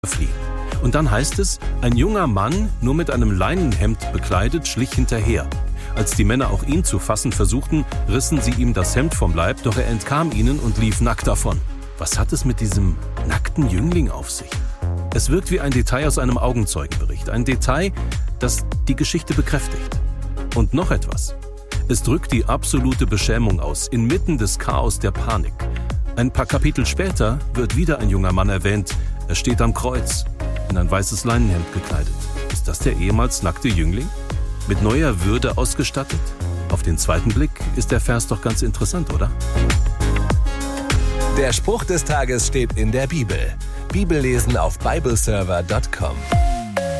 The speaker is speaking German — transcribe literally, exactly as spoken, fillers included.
fliehen. Und dann heißt es, ein junger Mann, nur mit einem Leinenhemd bekleidet, schlich hinterher. Als die Männer auch ihn zu fassen versuchten, rissen sie ihm das Hemd vom Leib, doch er entkam ihnen und lief nackt davon. Was hat es mit diesem nackten Jüngling auf sich? Es wirkt wie ein Detail aus einem Augenzeugenbericht. Ein Detail, das die Geschichte bekräftigt. Und noch etwas. Es drückt die absolute Beschämung aus, inmitten des Chaos der Panik. Ein paar Kapitel später wird wieder ein junger Mann erwähnt. Er steht am Kreuz, in ein weißes Leinenhemd gekleidet. Ist das der ehemals nackte Jüngling? Mit neuer Würde ausgestattet? Auf den zweiten Blick ist der Vers doch ganz interessant, oder? Der Spruch des Tages steht in der Bibel. Bibellesen auf bibleserver punkt com.